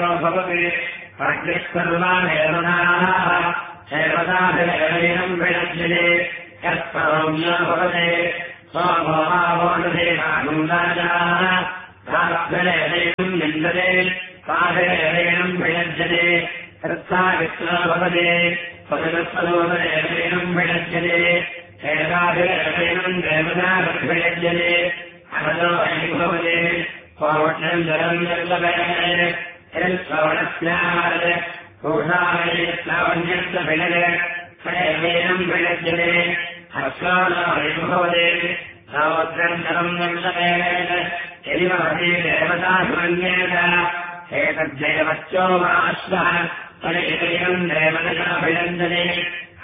भवति सर्वानेवनाः देवताभिरेवैनम् विरज्यते यत्परोम्यो भवति स्वभोमावोषधेनानुराजाः प्राप्तिरेवैनम् विन्दते साभिरेवैनम् विरज्यते यत्सावित्रो भवति स्वजगत्सरोवरेवैनम् विरज्यते एकाभिरेवैनम् देवताभिर्विरज्यते अनलो भवति पौष्णम् जलम् निर्लभेन यत्श्रवणस्यात् पूषावण्यस्य भिनरे सैवेनम् विरज्यते हर्षोभवति समुद्रम् जलम् निर्लभेन यदि भवति देवताभिमन्येत एतद्देवश्चो वा अश्वः तदेवम् देवतयाभिनन्दने